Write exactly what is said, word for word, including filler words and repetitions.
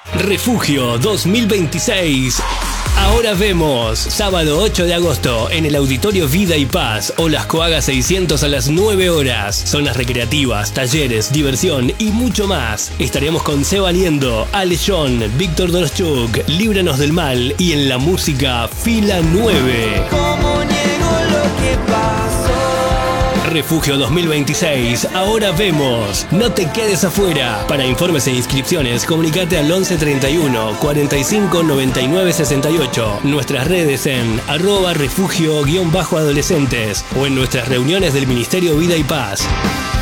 Refugio dos mil veintiséis. Ahora vemos, sábado ocho de agosto, en el Auditorio Vida y Paz, Olas Coaga seiscientos a las nueve horas. Zonas recreativas, talleres, diversión y mucho más. Estaremos con Seba Liendo, Ale John, Víctor Doroschuk, Líbranos del Mal y en la música Fila nueve. ¿Cómo niego lo que pasó? Refugio dos mil veintiséis, ahora vemos. No te quedes afuera. Para informes e inscripciones, comunicate al once treinta y uno, cuarenta y cinco, noventa y nueve, sesenta y ocho. Nuestras redes en arroba refugio-adolescentes o en nuestras reuniones del Ministerio Vida y Paz.